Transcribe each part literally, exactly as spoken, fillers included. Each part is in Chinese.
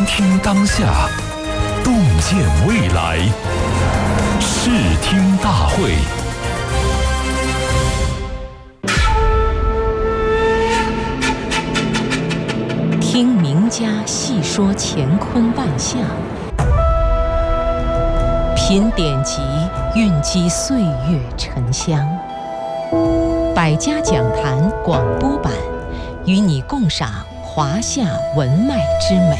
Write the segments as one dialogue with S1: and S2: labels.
S1: 听当下，洞见未来。视听大会。
S2: 听名家细说乾坤万象，品典籍蕴积岁月沉香。百家讲坛广播版，与你共赏华夏文脉之美。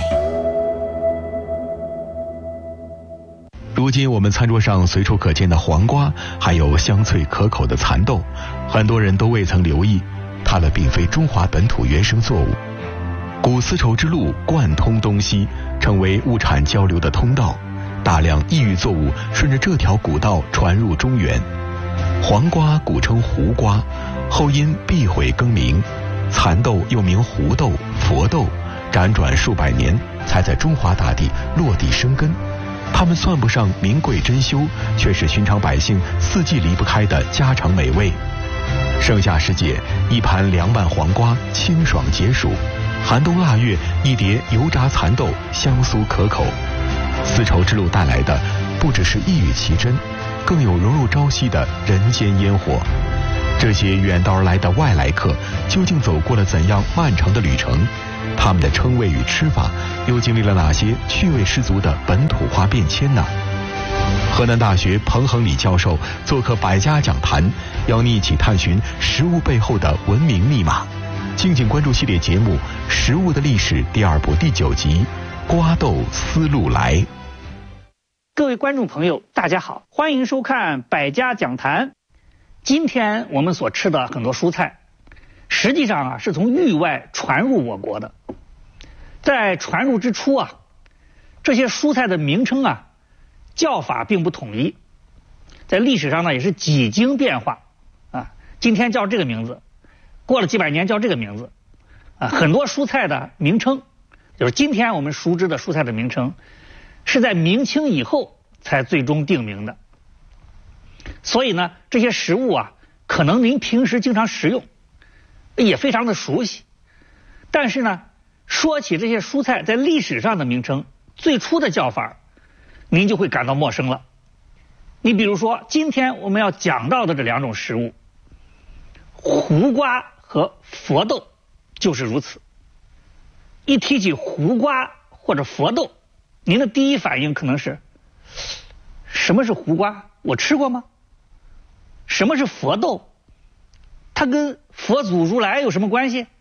S3: 如今我们餐桌上随处可见的黄瓜，还有香脆可口的蚕豆，很多人都未曾留意，它们并非中华本土原生作物。古丝绸之路贯通东西，成为物产交流的通道，大量异域作物顺着这条古道传入中原。黄瓜古称胡瓜，后因避讳更名，蚕豆又名胡豆、佛豆，辗转数百年才在中华大地落地生根。它们算不上名贵珍馐，却是寻常百姓四季离不开的家常美味。盛夏时节，一盘凉拌黄瓜清爽解暑；寒冬腊月，一碟油炸蚕豆香酥可口。丝绸之路带来的不只是一语奇珍，更有融入朝夕的人间烟火。这些远道而来的外来客究竟走过了怎样漫长的旅程？他们的称谓与吃法又经历了哪些趣味十足的本土化变迁呢？河南大学彭恒礼教授做客百家讲坛，邀你一起探寻食物背后的文明密码。敬请关注系列节目《食物的历史》第二部第九集《瓜豆丝路来》。
S4: 各位观众朋友，大家好，欢迎收看百家讲坛。今天我们所吃的很多蔬菜，实际上啊是从域外传入我国的。在传入之初啊，这些蔬菜的名称啊叫法并不统一，在历史上呢也是几经变化啊。今天叫这个名字，过了几百年叫这个名字啊。很多蔬菜的名称，就是今天我们熟知的蔬菜的名称，是在明清以后才最终定名的。所以呢，这些食物啊，可能您平时经常食用，也非常的熟悉。但是呢，说起这些蔬菜在历史上的名称，最初的叫法，您就会感到陌生了。你比如说，今天我们要讲到的这两种食物，胡瓜和佛豆就是如此。一提起胡瓜或者佛豆，您的第一反应可能是：什么是胡瓜？我吃过吗？什么是佛豆？它跟佛祖如来有什么关系？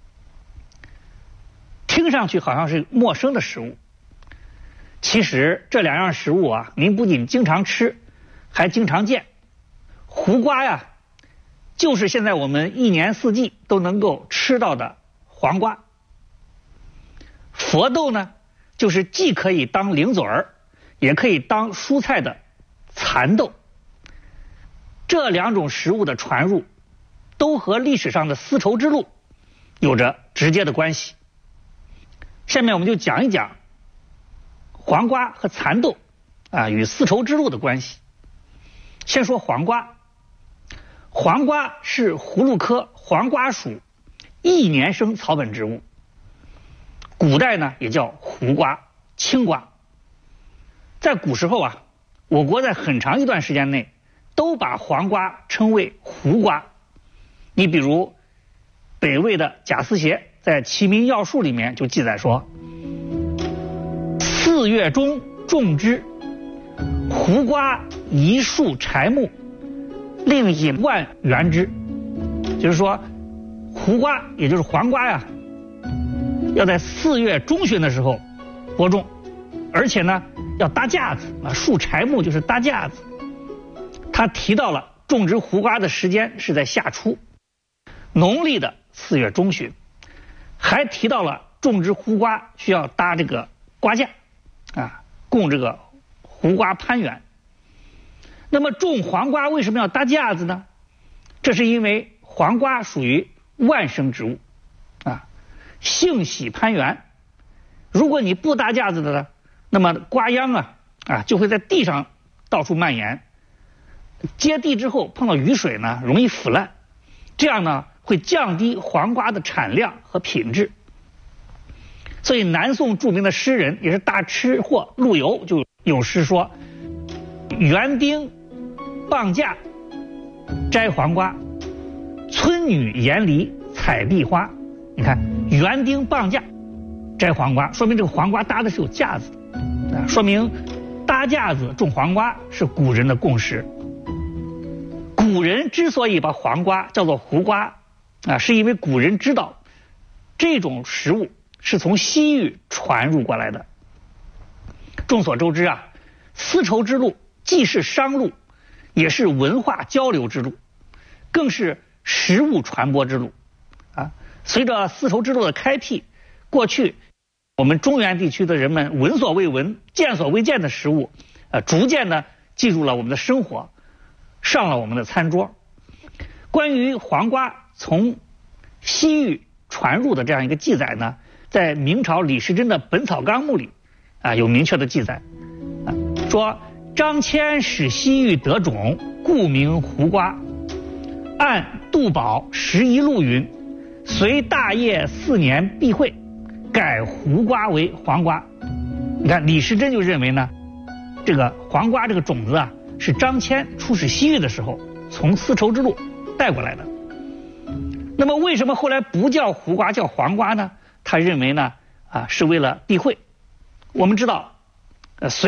S4: 听上去好像是陌生的食物。其实这两样食物啊，您不仅经常吃，还经常见。胡瓜呀，就是现在我们一年四季都能够吃到的黄瓜。佛豆呢，就是既可以当零嘴儿，也可以当蔬菜的蚕豆。这两种食物的传入，都和历史上的丝绸之路有着直接的关系。下面我们就讲一讲黄瓜和蚕豆啊与丝绸之路的关系。先说黄瓜，黄瓜是葫芦科黄瓜属一年生草本植物，古代呢也叫胡瓜、青瓜。在古时候啊，我国在很长一段时间内都把黄瓜称为胡瓜。你比如北魏的贾思勰在《齐民要术》里面就记载说：四月中种之，胡瓜一树柴木，令引万园之。就是说胡瓜也就是黄瓜呀，要在四月中旬的时候播种，而且呢要搭架子啊，树柴木就是搭架子。他提到了种植胡瓜的时间是在夏初，农历的四月中旬，还提到了种植胡瓜需要搭这个瓜架啊，供这个胡瓜攀援。那么种黄瓜为什么要搭架子呢？这是因为黄瓜属于万生植物啊，性喜攀援。如果你不搭架子的呢，那么瓜秧啊啊就会在地上到处蔓延，接地之后碰到雨水呢容易腐烂，这样呢会降低黄瓜的产量和品质。 所以南宋著名的诗人也是大吃货陆游就有诗说：“园丁傍架摘黄瓜，村女沿篱采碧花。”你看，园丁傍架摘黄瓜，说明这个黄瓜搭的是有架子的，啊，说明搭架子种黄瓜是古人的共识。古人之所以把黄瓜叫做胡瓜，啊，是因为古人知道这种食物是从西域传入过来的。众所周知啊，丝绸之路既是商路，也是文化交流之路，更是食物传播之路。啊，随着丝绸之路的开辟，过去我们中原地区的人们闻所未闻、见所未见的食物，呃，逐渐的进入了我们的生活，上了我们的餐桌。关于黄瓜从西域传入的这样一个记载呢，在明朝李时珍的《本草纲目》里啊有明确的记载，啊，说张骞使西域得种，故名胡瓜。按杜宝十一录云：随大业四年必会，改胡瓜为黄瓜。你看李时珍就认为呢，这个黄瓜这个种子啊，是张骞出使西域的时候从丝绸之路带过来的。那么为什么后来不叫胡瓜叫黄瓜呢？他认为呢，啊，是为了避讳。我们知道，呃，随